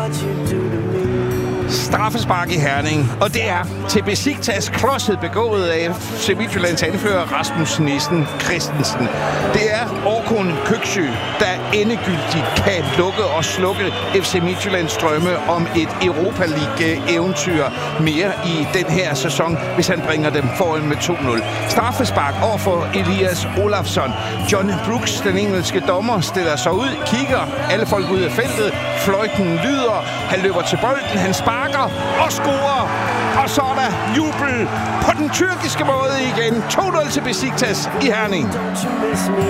Straffespark i Herning, og det er til Besiktas klodset begået af FC Midtjyllands anfører Rasmus Nissen Christensen. Det er Orkun Köksü, der endegyldigt kan lukke og slukke FC Midtjyllands drømme om et Europa League-eventyr mere i den her sæson, hvis han bringer dem foran med 2-0. Straffespark over for Elias Olafsson. John Brooks, den engelske dommer, stiller sig ud, kigger alle folk ud af feltet. Fløjten lyder, han løber til bolden, han sparker og scorer. Og så er der jubel på den tyrkiske måde igen. 2-0 til Besiktas i Herning.